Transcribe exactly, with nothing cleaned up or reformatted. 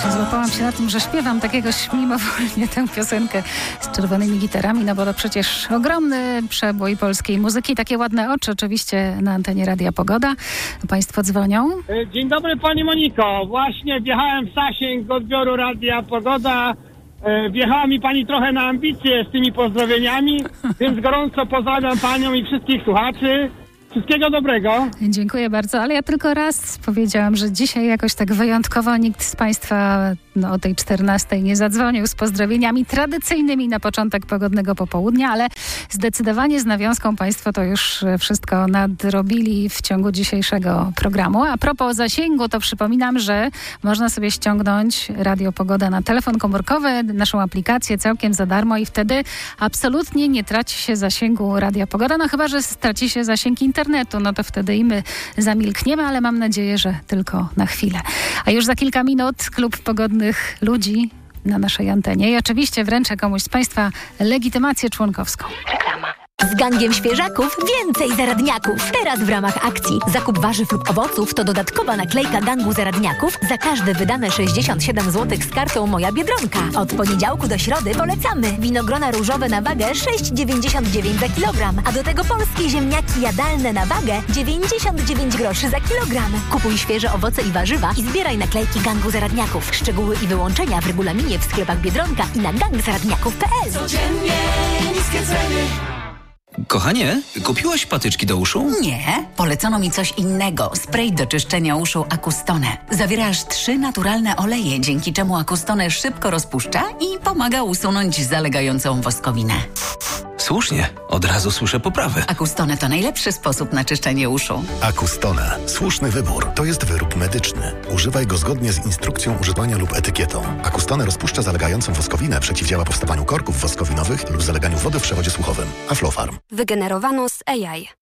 Złapałam się na tym, że śpiewam tak jakoś mimowolnie tę piosenkę z czerwonymi gitarami, no bo to przecież ogromny przebój polskiej muzyki. Takie ładne oczy oczywiście na antenie Radia Pogoda. Państwo dzwonią. Dzień dobry Pani Moniko. Właśnie wjechałem w zasięg odbioru Radia Pogoda. Wjechała mi Pani trochę na ambicje z tymi pozdrowieniami, więc gorąco pozdrawiam Panią i wszystkich słuchaczy. Wszystkiego dobrego. Dziękuję bardzo, ale ja tylko raz powiedziałam, że dzisiaj jakoś tak wyjątkowo nikt z Państwa no, o tej czternastej nie zadzwonił z pozdrowieniami tradycyjnymi na początek pogodnego popołudnia, ale zdecydowanie z nawiązką Państwo to już wszystko nadrobili w ciągu dzisiejszego programu. A propos zasięgu, to przypominam, że można sobie ściągnąć Radio Pogoda na telefon komórkowy, naszą aplikację całkiem za darmo i wtedy absolutnie nie traci się zasięgu Radia Pogoda, no chyba że straci się zasięg internetu. internetu, no to wtedy i my zamilkniemy, ale mam nadzieję, że tylko na chwilę. A już za kilka minut klub pogodnych ludzi na naszej antenie i oczywiście wręczę komuś z Państwa legitymację członkowską. Reklama. Z gangiem świeżaków więcej zaradniaków. Teraz w ramach akcji zakup warzyw lub owoców to dodatkowa naklejka gangu zaradniaków za każde wydane sześćdziesiąt siedem złotych z kartą Moja Biedronka. Od poniedziałku do środy polecamy. Winogrona różowe na wagę sześć dziewięćdziesiąt dziewięć za kilogram, a do tego polskie ziemniaki jadalne na wagę dziewięćdziesiąt dziewięć groszy za kilogram. Kupuj świeże owoce i warzywa i zbieraj naklejki gangu zaradniaków. Szczegóły i wyłączenia w regulaminie w sklepach Biedronka i na gang zaradniaków kropka p l. Codziennie niskie ceny. Kochanie, kupiłaś patyczki do uszu? Nie, polecono mi coś innego. Spray do czyszczenia uszu Acustone. Zawiera aż trzy naturalne oleje, dzięki czemu Acustone szybko rozpuszcza i pomaga usunąć zalegającą woskowinę. Słusznie, od razu słyszę poprawę. Acustone to najlepszy sposób na czyszczenie uszu. Acustone. Słuszny wybór. To jest wyrób medyczny. Używaj go zgodnie z instrukcją używania lub etykietą. Acustone rozpuszcza zalegającą woskowinę, przeciwdziała powstawaniu korków woskowinowych lub zaleganiu wody w przewodzie słuchowym. Aflofarm. Wygenerowano z A I.